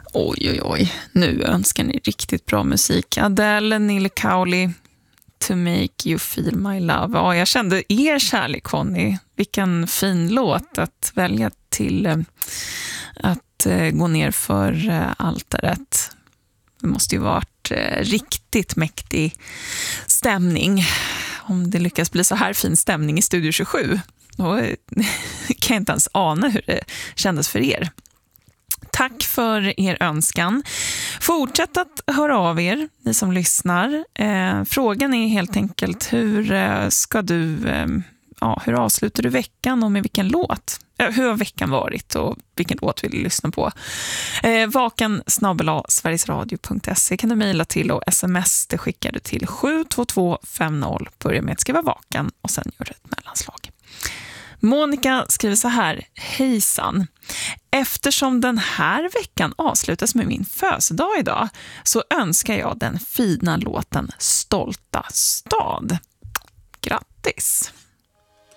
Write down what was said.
Oj, oj, oj. Nu önskar ni riktigt bra musik. Adele, Nile Cowley, To Make You Feel My Love. Ja, jag kände er kärlek, Conny. Vilken fin låt att välja till att gå ner för altaret. Det måste ju varit riktigt mäktig stämning. Om det lyckas bli så här fin stämning i Studio 27, då kan jag inte ens ana hur det kändes för er. Tack för er önskan. Fortsätt att höra av er, ni som lyssnar. Frågan är helt enkelt, hur avslutar du veckan och med vilken låt? Hur har veckan varit och vilken låt vill du lyssna på? vakan@sverigesradio.se kan du mejla till, och sms det skickar du till 72250. Börja med att skriva vakan och sen gör du ett mellanslag. Monica skriver så här: hejsan. Eftersom den här veckan avslutas med min födelsedag idag så önskar jag den fina låten Stolta stad. Grattis!